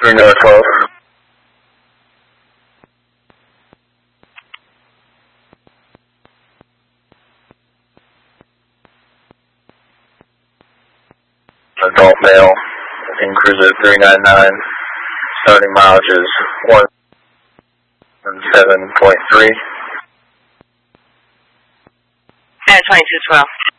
North 12. Adult male in cruiser 399. Starting mileage is 17.3. At 2212.